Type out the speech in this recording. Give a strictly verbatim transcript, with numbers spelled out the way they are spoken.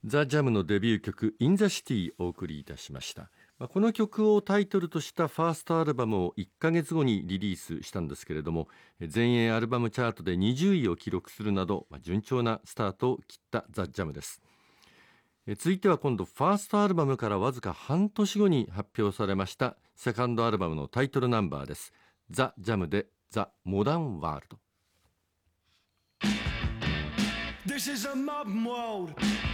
ザ・ジャムのデビュー曲 In the City をお送りいたしました。この曲をタイトルとしたファーストアルバムをいっかげつごにリリースしたんですけれども、全英アルバムチャートでにじゅういを記録するなど順調なスタートを切ったザ・ジャムです。続いては今度ファーストアルバムからわずか半年後に発表されましたセカンドアルバムのタイトルナンバーです。ザ・ジャムでザ・モダン・ワールド。 This is a modern world